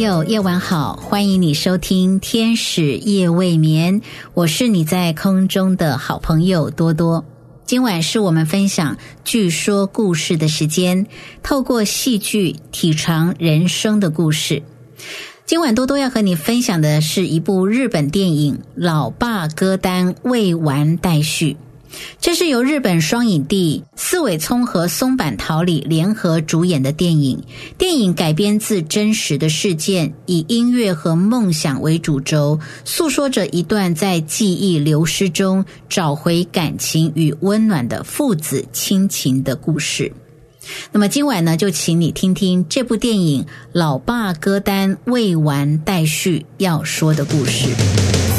友，夜晚好，欢迎你收听天使夜未眠，我是你在空中的好朋友多多。今晚是我们分享剧说故事的时间，透过戏剧体尝人生的故事。今晚多多要和你分享的是一部日本电影《老爸歌单未完待续》，这是由日本双影帝四尾聪和松坂桃李联合主演的电影。电影改编自真实的事件，以音乐和梦想为主轴，诉说着一段在记忆流失中找回感情与温暖的父子亲情的故事。那么今晚呢，就请你听听这部电影《老爸歌单未完待续》要说的故事。